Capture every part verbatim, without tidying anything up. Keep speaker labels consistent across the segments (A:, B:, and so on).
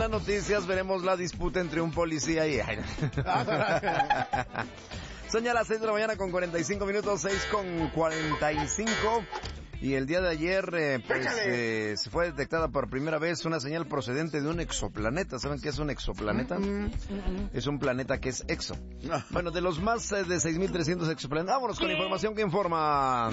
A: las noticias veremos la disputa entre un policía y... Son ya las seis de la mañana con cuarenta y cinco minutos, seis con cuarenta y cinco. Y el día de ayer, eh, pues, eh, se fue detectada por primera vez una señal procedente de un exoplaneta. ¿Saben qué es un exoplaneta? Mm-hmm. Es un planeta que es exo. Bueno, de los más eh, de seis mil trescientos exoplanetas, vámonos con información que informa.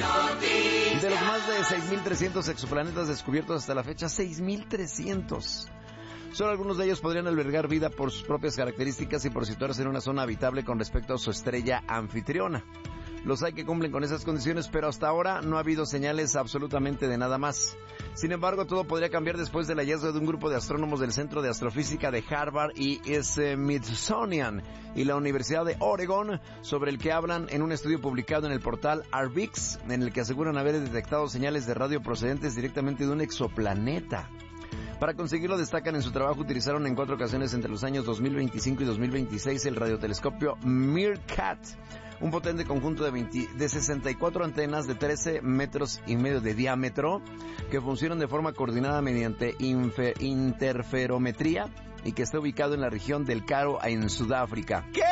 A: De los más de seis mil trescientos exoplanetas descubiertos hasta la fecha, seis mil trescientos. Solo algunos de ellos podrían albergar vida por sus propias características y por situarse en una zona habitable con respecto a su estrella anfitriona. Los hay que cumplen con esas condiciones, pero hasta ahora no ha habido señales absolutamente de nada más. Sin embargo, todo podría cambiar después del hallazgo de un grupo de astrónomos del Centro de Astrofísica de Harvard y Smithsonian y la Universidad de Oregon, sobre el que hablan en un estudio publicado en el portal Arvix, en el que aseguran haber detectado señales de radio procedentes directamente de un exoplaneta. Para conseguirlo, destacan en su trabajo, utilizaron en cuatro ocasiones entre los años dos mil veinticinco y dos mil veintiséis el radiotelescopio Meerkat, un potente conjunto de, veinte, de sesenta y cuatro antenas de trece metros y medio de diámetro que funcionan de forma coordinada mediante infer, interferometría y que está ubicado en la región del Karoo en Sudáfrica. ¿Qué?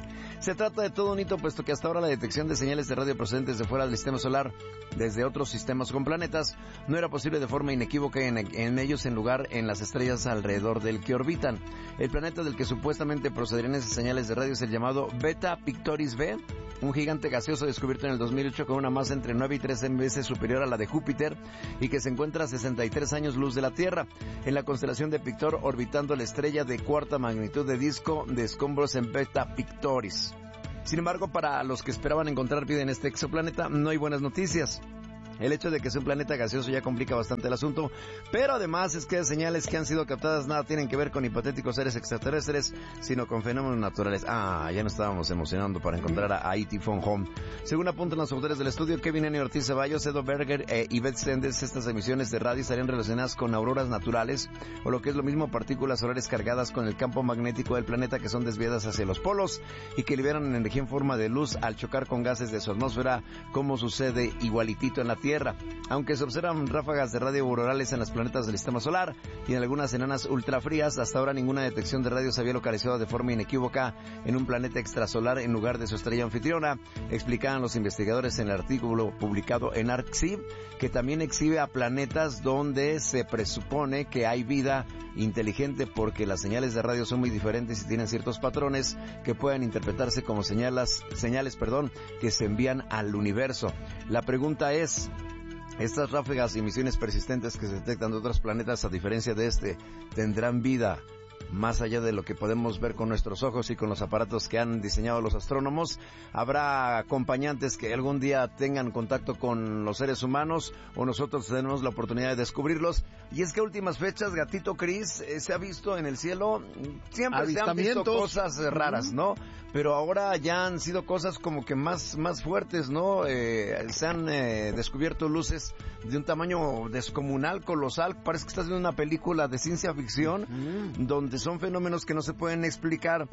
A: Se trata de todo un hito, puesto que hasta ahora la detección de señales de radio procedentes de fuera del sistema solar desde otros sistemas con planetas no era posible de forma inequívoca en, en ellos, en lugar en las estrellas alrededor del que orbitan. El planeta del que supuestamente procederían esas señales de radio es el llamado Beta Pictoris B, un gigante gaseoso descubierto en el dos mil ocho con una masa entre nueve y trece veces superior a la de Júpiter y que se encuentra a sesenta y tres años luz de la Tierra, en la constelación de Pictor, orbitando la estrella de cuarta magnitud de disco de escombros en Beta Pictoris. Sin embargo, para los que esperaban encontrar vida en este exoplaneta, no hay buenas noticias. El hecho de que sea un planeta gaseoso ya complica bastante el asunto, pero además es que señales que han sido captadas nada tienen que ver con hipotéticos seres extraterrestres, sino con fenómenos naturales. Ah, ya nos estábamos emocionando para encontrar a I T Phone Home. Según apuntan los autores del estudio, Kevin N. Ortiz Ceballos, Edo Berger e Yvette Sendes, estas emisiones de radio estarían relacionadas con auroras naturales, o lo que es lo mismo, partículas solares cargadas con el campo magnético del planeta que son desviadas hacia los polos y que liberan energía en forma de luz al chocar con gases de su atmósfera, como sucede igualitito en la Tierra. Tierra. Aunque se observan ráfagas de radio aurorales en los planetas del sistema solar y en algunas enanas ultrafrías, hasta ahora ninguna detección de radio se había localizado de forma inequívoca en un planeta extrasolar en lugar de su estrella anfitriona, explicaban los investigadores en el artículo publicado en ArcSci, que también exhibe a planetas donde se presupone que hay vida inteligente, porque las señales de radio son muy diferentes y tienen ciertos patrones que pueden interpretarse como señales, señales, perdón, que se envían al universo. La pregunta es, ¿estas ráfagas y emisiones persistentes que se detectan de otros planetas, a diferencia de este, tendrán vida más allá de lo que podemos ver con nuestros ojos y con los aparatos que han diseñado los astrónomos? ¿Habrá acompañantes que algún día tengan contacto con los seres humanos, o nosotros tenemos la oportunidad de descubrirlos? Y es que a últimas fechas, Gatito Cris, eh, se ha visto en el cielo, siempre se han visto cosas eh, raras, ¿no? Pero ahora ya han sido cosas como que más, más fuertes, ¿no? Eh, se han eh, descubierto luces de un tamaño descomunal, colosal. Parece que estás viendo una película de ciencia ficción, uh-huh, donde son fenómenos que no se pueden explicar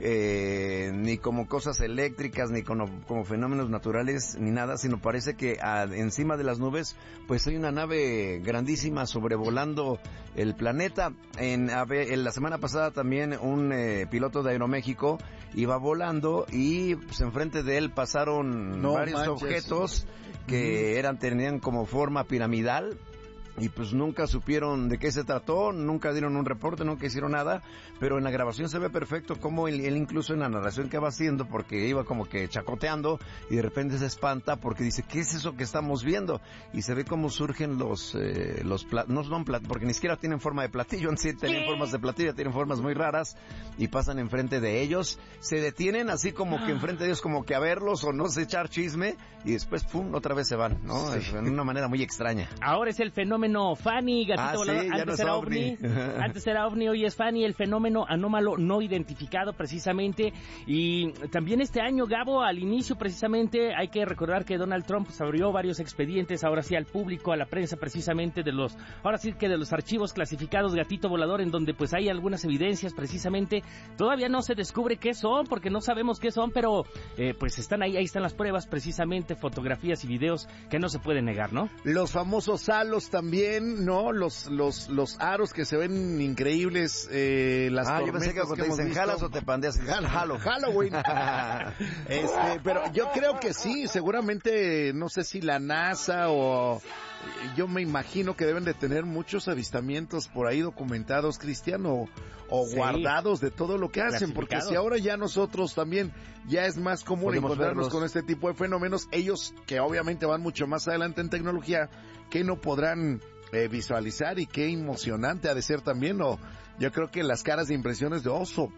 A: eh, ni como cosas eléctricas, ni como, como fenómenos naturales, ni nada, sino parece que a, encima de las nubes pues hay una nave grandísima sobrevolando el planeta. En, a ver, en la semana pasada también un eh, piloto de Aeroméxico iba volando y pues enfrente de él pasaron no varios manches. objetos que eran, tenían como forma piramidal, y pues nunca supieron de qué se trató, nunca dieron un reporte, nunca hicieron nada, pero en la grabación se ve perfecto cómo él, él incluso en la narración que va haciendo, porque iba como que chacoteando y de repente se espanta porque dice, ¿qué es eso que estamos viendo? Y se ve cómo surgen los, eh, los plat- no son plat- porque ni siquiera tienen forma de platillo, en sí tienen formas de platillo, tienen formas muy raras, y pasan enfrente de ellos, se detienen así como que enfrente de ellos, como que a verlos o no sé, echar chisme, y después pum, otra vez se van, ¿no? Sí. En una manera muy extraña.
B: Ahora es el fenómeno Fanny, gatito
A: ah,
B: volador.
A: Sí,
B: antes
A: no
B: era
A: ovni.
B: ovni, antes era ovni, hoy es Fanny, el fenómeno anómalo no identificado precisamente. Y también este año, Gabo, al inicio precisamente, hay que recordar que Donald Trump pues, abrió varios expedientes, ahora sí al público, a la prensa precisamente, de los, ahora sí que de los archivos clasificados, gatito volador, en donde pues hay algunas evidencias precisamente. Todavía no se descubre qué son, porque no sabemos qué son, pero eh, pues están ahí, ahí están las pruebas precisamente, fotografías y videos que no se pueden negar, ¿no?
C: Los famosos halos también también, ¿no? Los los los aros que se ven increíbles, eh, las
A: ah,
C: tormentas
A: yo pensé que cuando
C: que
A: te
C: hemos
A: dicen
C: visto.
A: jalas o te pandeas. Jalo.
C: Halloween. este, pero yo creo que sí, seguramente, no sé si la NASA o... Yo me imagino que deben de tener muchos avistamientos por ahí documentados, Cristian, o, o sí. guardados de todo lo que hacen, porque si ahora ya nosotros también ya es más común Podemos encontrarnos verlos. con este tipo de fenómenos, ellos que obviamente van mucho más adelante en tecnología, que no podrán eh, visualizar y qué emocionante ha de ser también, o yo creo que las caras de impresiones de oso,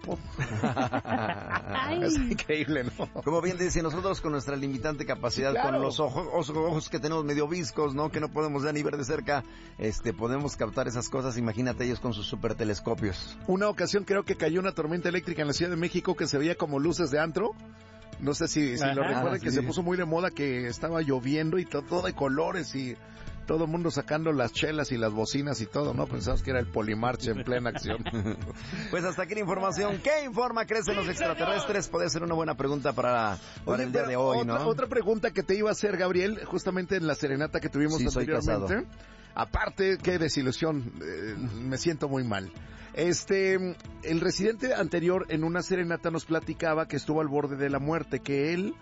C: es increíble, ¿no?
A: Como bien dice, nosotros con nuestra limitante capacidad, sí, claro. con los ojos, ojos, ojos que tenemos medio viscos, ¿no? Que no podemos ya ni ver de cerca, este, podemos captar esas cosas, imagínate ellos con sus super telescopios.
C: Una ocasión creo que cayó una tormenta eléctrica en la Ciudad de México que se veía como luces de antro. No sé si, si lo recuerdan, ah, que sí. se puso muy de moda, que estaba lloviendo y todo, todo de colores y todo el mundo sacando las chelas y las bocinas y todo, ¿no? Pensamos que era el Polimarch en plena acción.
A: Pues hasta aquí la información. ¿Qué informa crecen los extraterrestres? Puede ser una buena pregunta para, para Oye, el día de hoy,
C: otra,
A: ¿no?
C: Otra pregunta que te iba a hacer, Gabriel, justamente en la serenata que tuvimos
A: sí,
C: anteriormente. Aparte, qué desilusión, eh, me siento muy mal. Este, el residente anterior en una serenata nos platicaba que estuvo al borde de la muerte, que él,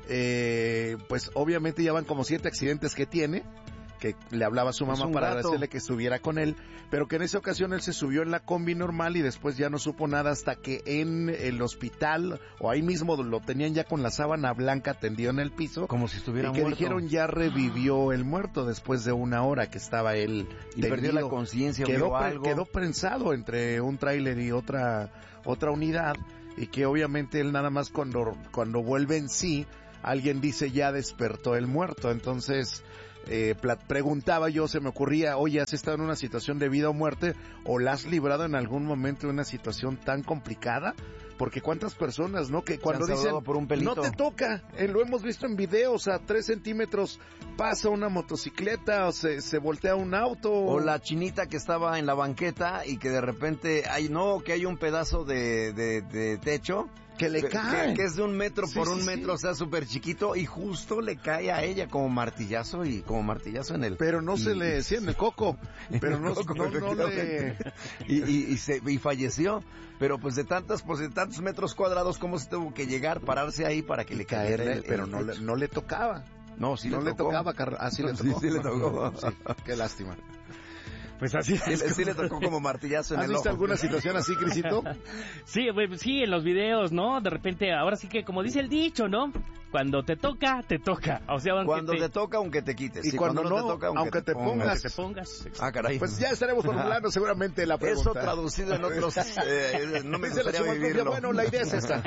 C: eh, pues obviamente ya van como siete accidentes que tiene, que le hablaba a su mamá para gato. decirle que estuviera con él, pero que en esa ocasión él se subió en la combi normal y después ya no supo nada hasta que en el hospital, o ahí mismo lo tenían ya con la sábana blanca tendido en el piso.
A: Como si estuviera
C: muerto. Y que
A: muerto.
C: dijeron ya revivió el muerto después de una hora que estaba él
A: y tendido. Perdió la conciencia,
C: quedó,
A: vio algo.
C: quedó prensado entre un tráiler y otra, otra unidad, y que obviamente él nada más cuando, cuando vuelve en sí, alguien dice ya despertó el muerto. Entonces... Eh, preguntaba yo, se me ocurría, oye, ¿has estado en una situación de vida o muerte o la has librado en algún momento de una situación tan complicada? Porque cuántas personas, ¿no? Que cuando dicen,
A: por un pelito.
C: no te toca, eh, lo hemos visto en videos, a tres centímetros pasa una motocicleta o se, se voltea un auto.
A: O la chinita que estaba en la banqueta y que de repente, hay no, que hay un pedazo de, de, de techo.
C: Que le cae.
A: Que, que es de un metro
C: sí,
A: por
C: sí,
A: un metro,
C: sí.
A: o sea, súper chiquito, y justo le cae a ella como martillazo y como martillazo en el...
C: Pero no
A: y,
C: se le decía en el coco, pero no,
A: coco,
C: no, no le...
A: Y, y, y, se, y falleció, pero pues de tantas, pues de tantos metros cuadrados, ¿cómo se tuvo que llegar, pararse ahí para que le cayera el, el
C: Pero
A: el
C: no, le, no le tocaba.
A: No, sí
C: no
A: le,
C: le tocaba, ah, sí le tocó.
A: Sí, sí le tocó.
C: Sí, qué lástima.
B: Pues así
A: sí, sí le tocó como martillazo en el ojo.
C: ¿Has visto alguna situación así, Crisito?
B: Sí, sí, en los videos, ¿no? De repente, ahora sí que como dice el dicho, ¿no? Cuando te toca, te toca. O sea, aunque
A: cuando
B: te...
A: te toca, aunque te quites.
C: Y
A: sí,
C: cuando, cuando no,
A: no te toca, aunque,
C: aunque te, te pongas.
B: Aunque te pongas.
A: Ah, caray.
C: Pues ya estaremos formulando seguramente la pregunta.
A: Eso traducido en otros... Eh, no me gustaría vivirlo.
C: Bueno, la idea es esta.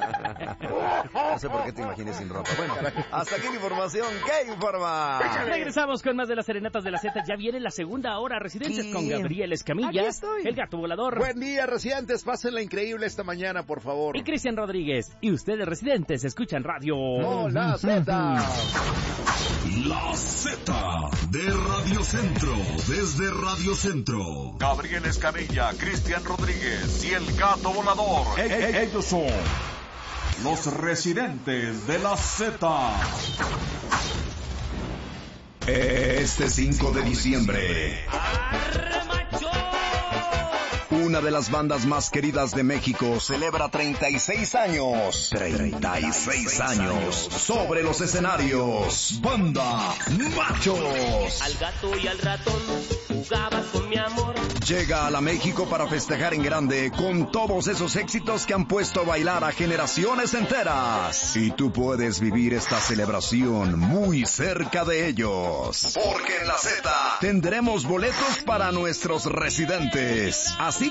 A: No sé por qué te imagines sin ropa. Bueno, hasta aquí la información. ¿Qué informa?
B: Regresamos con más de las serenatas de la Z. Ya viene la segunda hora. Residentes sí. con Gabriel Escamilla, el gato volador.
C: Buen día, residentes. Pásenla increíble esta mañana, por favor.
B: Y Cristian Rodríguez. Y ustedes, residentes, escuchan radio...
C: ¡Oh, la Z!
D: La Z de Radio Centro, desde Radio Centro. Gabriel Escamilla, Cristian Rodríguez y el gato volador. E- e- ellos son los residentes de la Z.
E: Este cinco de diciembre, una de las bandas más queridas de México celebra treinta y seis años. treinta y seis años sobre los escenarios. Banda Machos.
F: Al gato y al ratón jugabas con mi amor.
E: Llega a la México para festejar en grande con todos esos éxitos que han puesto a bailar a generaciones enteras. Y tú puedes vivir esta celebración muy cerca de ellos. Porque en la Z tendremos boletos para nuestros residentes. Así